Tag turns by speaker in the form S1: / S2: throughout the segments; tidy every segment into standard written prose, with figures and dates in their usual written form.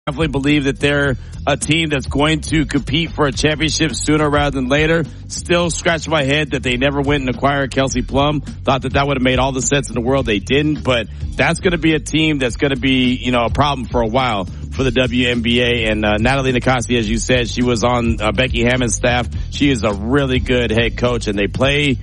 S1: definitely believe that they're a team that's going to compete for a championship sooner rather than later. Still scratch my head that they never went and acquired Kelsey Plum. Thought that would have made all the sense in the world. They didn't, but that's going to be a team that's going to be, a problem for a while for the WNBA. And Natalie Nikasi, as you said, she was on Becky Hammond's staff. She is a really good head coach, and they play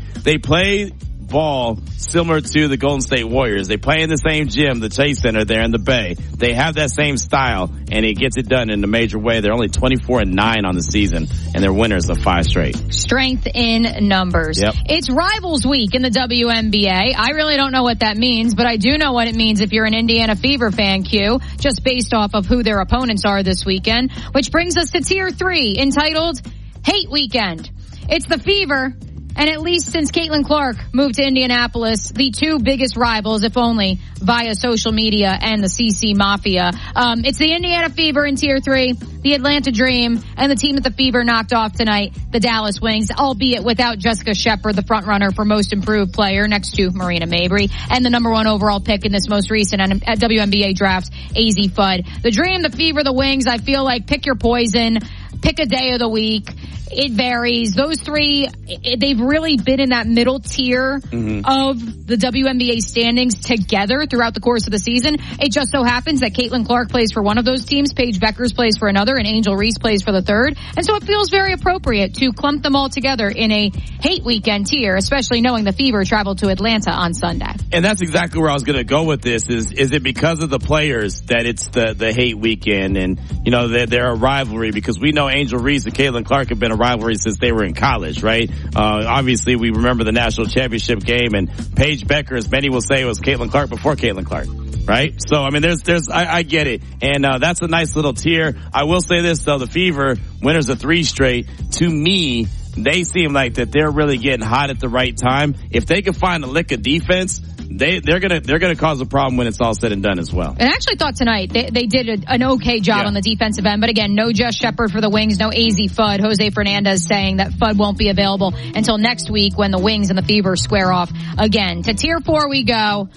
S1: ball similar to the Golden State Warriors. They play in the same gym, the Chase Center there in the Bay. They have that same style, and it gets it done in a major way. They're only 24-9 on the season, and they're winners of 5 straight.
S2: Strength in numbers.
S1: Yep.
S2: It's Rivals Week in the WNBA. I really don't know what that means, but I do know what it means if you're an Indiana Fever fan, Q, just based off of who their opponents are this weekend, which brings us to Tier 3, entitled Hate Weekend. It's the Fever. And at least since Caitlin Clark moved to Indianapolis, the two biggest rivals, if only via social media and the CC Mafia. It's the Indiana Fever in Tier 3, the Atlanta Dream, and the team that the Fever knocked off tonight, the Dallas Wings, albeit without Jessica Shepard, the front runner for Most Improved Player, next to Marina Mabry, and the number 1 overall pick in this most recent WNBA draft, AZ Fudd. The Dream, the Fever, the Wings, I feel like pick your poison, pick a day of the week. It varies. Those three, they've really been in that middle tier of the WNBA standings together throughout the course of the season. It just so happens that Caitlin Clark plays for one of those teams, Paige Beckers plays for another, and Angel Reese plays for the third. And so it feels very appropriate to clump them all together in a hate weekend tier, especially knowing the Fever traveled to Atlanta on Sunday.
S1: And that's exactly where I was going to go with this. Is it because of the players that it's the hate weekend, and they're a rivalry? Because we know Angel Reese and Caitlin Clark have been a rivalry since they were in college, right? Obviously, we remember the national championship game, and Paige Beckers, many will say, was Caitlin Clark before Caitlin Clark, right? So, I mean, I get it. And that's a nice little tier. I will say this, though, the Fever, winners of 3 straight, to me, they seem like that they're really getting hot at the right time. If they can find a lick of defense, they're gonna cause a problem when it's all said and done as well.
S2: And I actually thought tonight they did an okay job on the defensive end, but again, no Jess Shepard for the Wings, no AZ Fudd. Jose Fernandez saying that Fudd won't be available until next week when the Wings and the Fever square off again. To Tier 4 we go.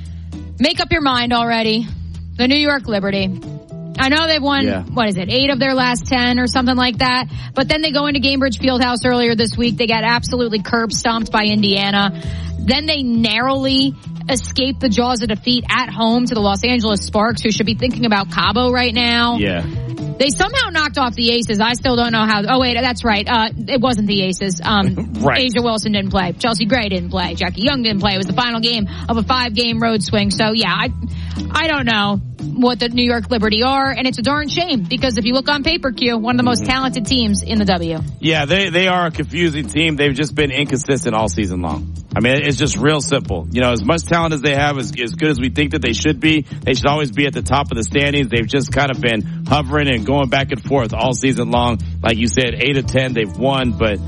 S2: Make up your mind already. The New York Liberty. I know they've won, 8 of their last 10 or something like that. But then they go into Gainbridge Fieldhouse earlier this week. They got absolutely curb stomped by Indiana. Then they narrowly escape the jaws of defeat at home to the Los Angeles Sparks, who should be thinking about Cabo right now.
S1: Yeah.
S2: They somehow knocked off the Aces. I still don't know how. Oh, wait, that's right. It wasn't the Aces.
S1: Right.
S2: Asia Wilson didn't play. Chelsea Gray didn't play. Jackie Young didn't play. It was the final game of a 5-game road swing. So, yeah, I don't know what the New York Liberty are, and it's a darn shame because if you look on paper, Q, one of the most talented teams in the W.
S1: Yeah, they are a confusing team. They've just been inconsistent all season long. I mean, it's just real simple. As much talent as they have, as good as we think that they should be, they should always be at the top of the standings. They've just kind of been hovering and going back and forth all season long. Like you said, 8 of 10 they've won, but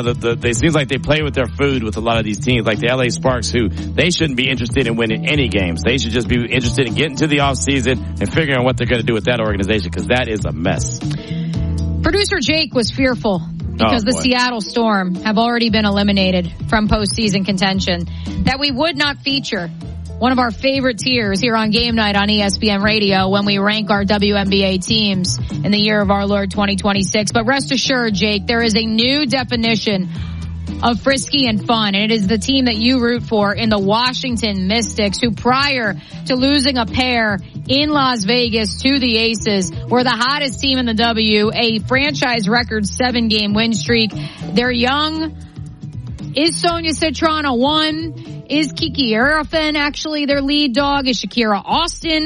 S1: it seems like they play with their food with a lot of these teams, like the LA Sparks, who they shouldn't be interested in winning any games. They should just be interested in getting to the off season and figuring out what they're going to do with that organization, because that is a mess.
S2: Producer Jake was fearful because the Seattle Storm have already been eliminated from postseason contention, that we would not feature one of our favorite tiers here on Game Night on ESPN Radio when we rank our WNBA teams in the year of our Lord 2026. But rest assured, Jake, there is a new definition of frisky and fun, and it is the team that you root for in the Washington Mystics, who prior to losing a pair in Las Vegas to the Aces were the hottest team in the W, a franchise record 7-game win streak. They're young. Is Sonia Citron a 1? Is Kiki Arafin actually their lead dog? Is Shakira Austin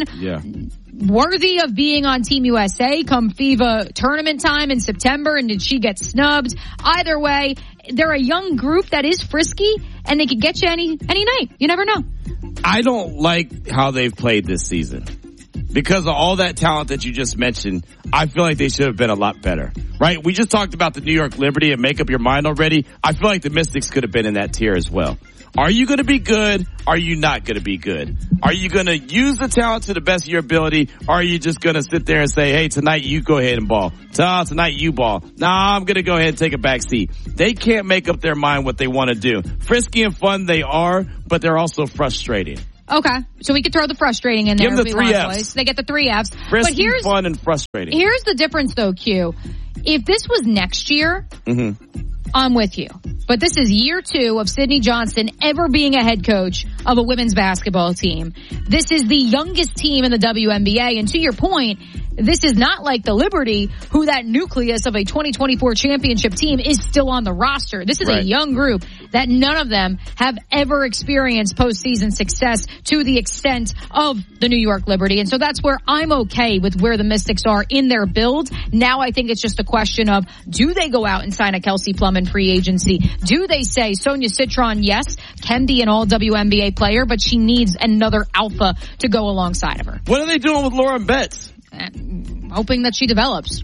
S2: worthy of being on Team USA come FIBA tournament time in September, and did she get snubbed? Either way, they're a young group that is frisky, and they could get you any night. You never know.
S1: I don't like how they've played this season. Because of all that talent that you just mentioned, I feel like they should have been a lot better, right? We just talked about the New York Liberty and make up your mind already. I feel like the Mystics could have been in that tier as well. Are you going to be good? Are you not going to be good? Are you going to use the talent to the best of your ability? Or are you just going to sit there and say, hey, tonight you go ahead and ball. Tonight you ball. Nah, I'm going to go ahead and take a back seat. They can't make up their mind what they want to do. Frisky and fun they are, but they're also frustrating.
S2: Okay, so we could throw the frustrating in there.
S1: Give them the 3 Fs.
S2: They get the 3 Fs.
S1: Risky,
S2: but here's
S1: fun, and frustrating.
S2: Here's the difference, though, Q. If this was next year, I'm with you. But this is year 2 of Sydney Johnson ever being a head coach of a women's basketball team. This is the youngest team in the WNBA. And to your point, this is not like the Liberty, who that nucleus of a 2024 championship team is still on the roster. This is a young group that none of them have ever experienced postseason success to the extent of the New York Liberty. And so that's where I'm okay with where the Mystics are in their build. Now I think it's just a question of, do they go out and sign a Kelsey Plum in free agency? Do they say Sonia Citron, yes, can be an all WNBA player, but she needs another alpha to go alongside of her?
S1: What are they doing with Lauren Betts?
S2: Hoping that she develops.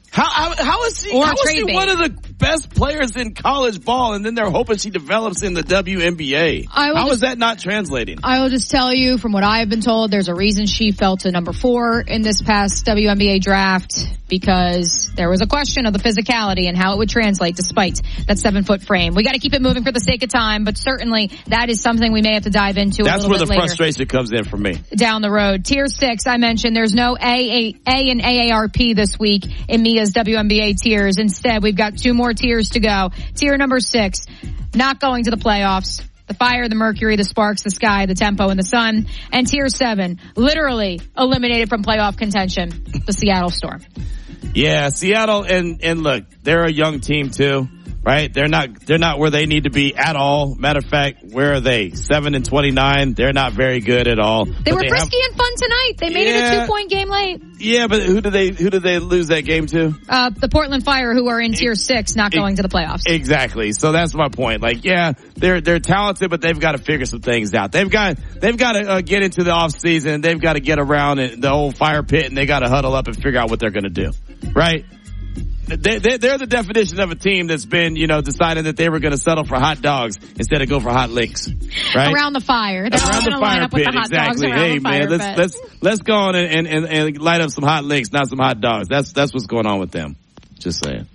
S1: How is she one of the best players in college ball, and then they're hoping she develops in the WNBA? How is that not translating?
S2: I will just tell you, from what I have been told, there's a reason she fell to number 4 in this past WNBA draft, because there was a question of the physicality and how it would translate despite that 7-foot frame. We got to keep it moving for the sake of time, but certainly that is something we may have to dive into a little bit later.
S1: That's where the frustration comes in for me.
S2: Down the road. Tier 6, I mentioned there's no A and AARP this week in Mia's WNBA tiers. Instead, we've got 2 more tiers to go. Tier number 6, not going to the playoffs. The Fire, the Mercury, the Sparks, the Sky, the Tempo, and the Sun. And Tier 7, literally eliminated from playoff contention, the Seattle Storm.
S1: Yeah, Seattle, and look, they're a young team too, right? They're not where they need to be at all. Matter of fact, where are they? 7-29. They're not very good at all.
S2: They were frisky and fun tonight. They made it a 2-point game late.
S1: Yeah, but who did they lose that game to?
S2: The Portland Fire, who are in Tier 6, not going to the playoffs.
S1: Exactly. So that's my point. Like, yeah, they're talented, but they've got to figure some things out. They've got to get into the off season. They've got to get around the old fire pit, and they got to huddle up and figure out what they're going to do. Right? They're the definition of a team that's been, deciding that they were going to settle for hot dogs instead of go for hot licks. Right?
S2: Around the fire. They're all going to line up with the hot dogs around the fire pit.
S1: Let's go on and light up some hot licks, not some hot dogs. That's what's going on with them. Just saying.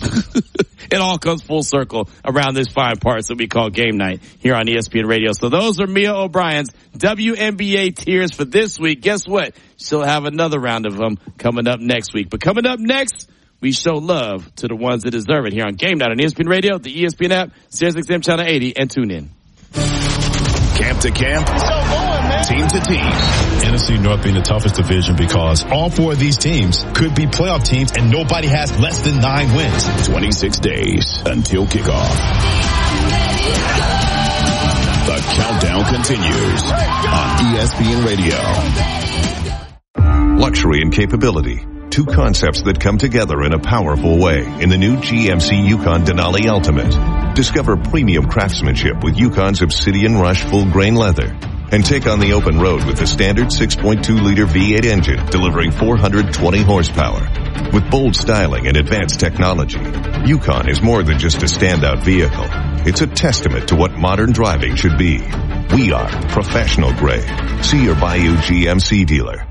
S1: It all comes full circle around this fine part that we call game night here on ESPN Radio. So those are Mia O'Brien's WNBA tiers for this week. Guess what? She'll have another round of them coming up next week. But coming up next, we show love to the ones that deserve it here on Game Night on ESPN Radio, the ESPN app, SiriusXM Channel 80, and tune in.
S3: Camp to camp, team to team.
S4: NFC North being the toughest division because all 4 of these teams could be playoff teams and nobody has less than 9 wins.
S3: 26 days until kickoff. The countdown continues on ESPN Radio.
S5: Luxury and capability. 2 concepts that come together in a powerful way in the new GMC Yukon Denali Ultimate. Discover premium craftsmanship with Yukon's Obsidian Rush full-grain leather. And take on the open road with the standard 6.2-liter V8 engine delivering 420 horsepower. With bold styling and advanced technology, Yukon is more than just a standout vehicle. It's a testament to what modern driving should be. We are professional grade. See your Bayou GMC dealer.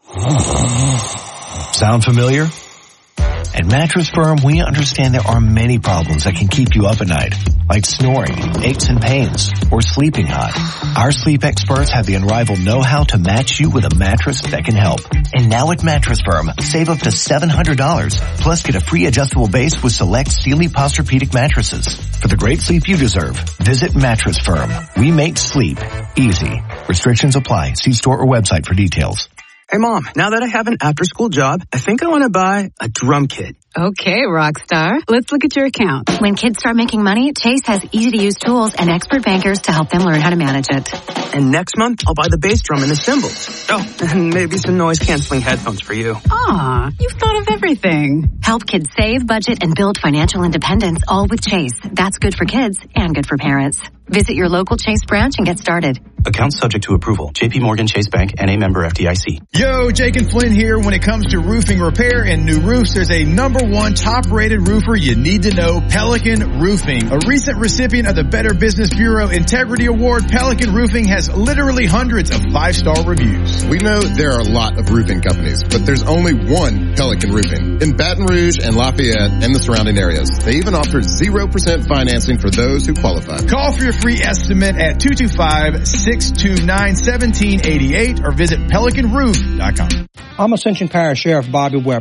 S6: Sound familiar? At Mattress Firm, we understand there are many problems that can keep you up at night, like snoring, aches and pains, or sleeping hot. Our sleep experts have the unrivaled know-how to match you with a mattress that can help. And now at Mattress Firm, save up to $700, plus get a free adjustable base with select Sealy Posturepedic mattresses. For the great sleep you deserve, visit Mattress Firm. We make sleep easy. Restrictions apply. See store or website for details.
S7: Hey, Mom, now that I have an after-school job, I think I want to buy a drum kit.
S8: Okay, Rockstar. Let's look at your account.
S9: When kids start making money, Chase has easy-to-use tools and expert bankers to help them learn how to manage it.
S7: And next month, I'll buy the bass drum and the cymbals. Oh, and maybe some noise-canceling headphones for you.
S8: Aw, you've thought of everything.
S9: Help kids save, budget, and build financial independence, all with Chase. That's good for kids and good for parents. Visit your local Chase branch and get started.
S10: Account subject to approval. JP Morgan Chase Bank, N.A. member FDIC.
S11: Yo, Jake and Flynn here. When it comes to roofing repair and new roofs, there's a #1 top-rated roofer you need to know, Pelican Roofing. A recent recipient of the Better Business Bureau Integrity Award, Pelican Roofing has literally hundreds of 5-star reviews.
S12: We know there are a lot of roofing companies, but there's only one Pelican Roofing in Baton Rouge and Lafayette and the surrounding areas. They even offer 0% financing for those who qualify.
S11: Call for your free estimate at 225-629-1788 or visit PelicanRoof.com.
S13: I'm Ascension Parish Sheriff Bobby Webb.